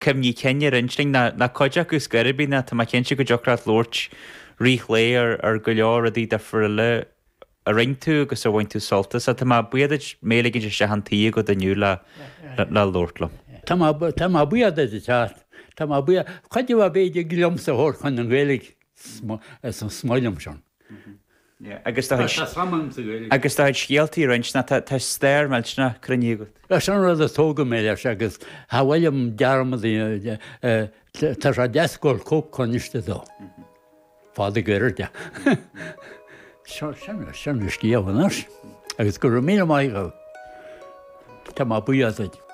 cymni cenne rinsling na coideach gus gyribína tá cén si go deocrat lórt rích léir ar go leor a dí de friile a ring tú agus a bhain tú soltas a tá buiad méligin se hantíí go daniu le lórtla. Tá buiad a teat. Tá buiad chuidir bh béidir glomsa hór chun an bhélig san smáilm seán. Agus tá scialtaí rinsna tá stéir meiltna cruníút. Sean rud a tóga mé leis agus hahhailm dearmad tá a deascóil cóp chuiste dó. Fáda gaiir de. Sem scíomhanas agus gur mí maigah Tá buiad.